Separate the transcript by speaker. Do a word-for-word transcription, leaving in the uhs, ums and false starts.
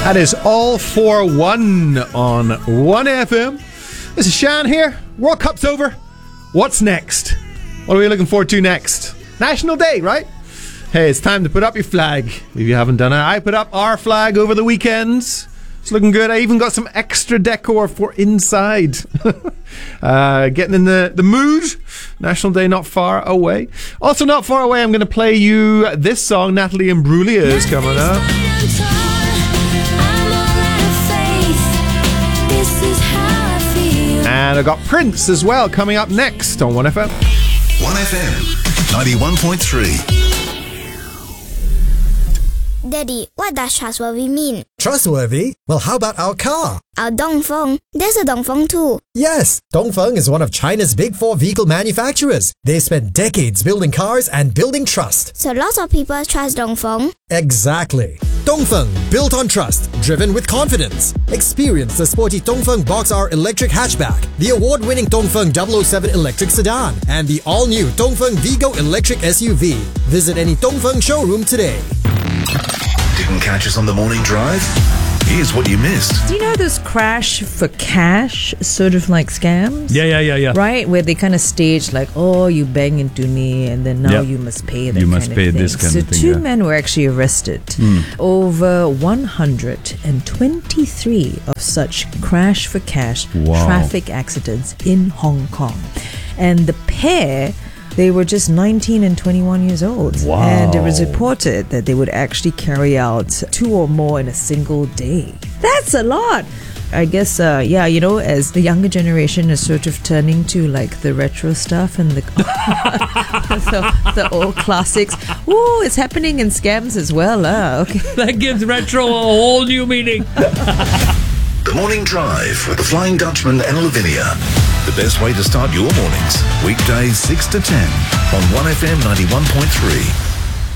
Speaker 1: That is All For One on one F M. This is Shan here. World Cup's over. What's next? What are we looking forward to next? National Day, right? Hey, it's time to put up your flag. If you haven't done it, I put up our flag over the weekends. It's looking good. I even got some extra decor for inside. uh, getting in the, the mood. National Day not far away. Also not far away, I'm going to play you this song. Natalie Imbruglia is coming up. And I got Prince as well coming up next on one F M.
Speaker 2: one F M, ninety-one point three.
Speaker 3: Daddy, what does trustworthy mean?
Speaker 4: Trustworthy? Well, how about our car?
Speaker 3: Our Dongfeng. There's a Dongfeng too.
Speaker 4: Yes, Dongfeng is one of China's big four vehicle manufacturers. They spent decades building cars and building trust.
Speaker 3: So lots of people trust Dongfeng?
Speaker 4: Exactly. Dongfeng, built on trust, driven with confidence. Experience the sporty Dongfeng Box R electric hatchback, the award-winning Dongfeng double oh seven electric sedan, and the all-new Dongfeng Vigo electric S U V. Visit any Dongfeng showroom today.
Speaker 2: Didn't catch us on the morning drive? Here's what you missed.
Speaker 5: Do you know those crash for cash sort of like scams?
Speaker 1: Yeah, yeah, yeah, yeah.
Speaker 5: Right? Where they kind of stage like, oh, you bang into me and then now
Speaker 1: Yep.
Speaker 5: you must pay that
Speaker 1: You
Speaker 5: kind
Speaker 1: must
Speaker 5: of
Speaker 1: pay
Speaker 5: thing.
Speaker 1: this kind
Speaker 5: so
Speaker 1: of thing,
Speaker 5: two
Speaker 1: yeah.
Speaker 5: men were actually arrested. Over one hundred twenty-three of such crash for cash
Speaker 1: Wow.
Speaker 5: traffic accidents in Hong Kong. And the pair, they were just nineteen and twenty-one years old.
Speaker 1: Wow.
Speaker 5: And it was reported that they would actually carry out two or more in a single day. That's a lot. I guess, uh, yeah, you know, as the younger generation is sort of turning to like the retro stuff and the the, the old classics. Ooh, it's happening in scams as well. Uh, okay.
Speaker 6: That gives retro a whole new meaning.
Speaker 2: The Morning Drive with the Flying Dutchman and Lavinia. The best way to start your mornings. Weekdays six to ten on one F M ninety-one point three.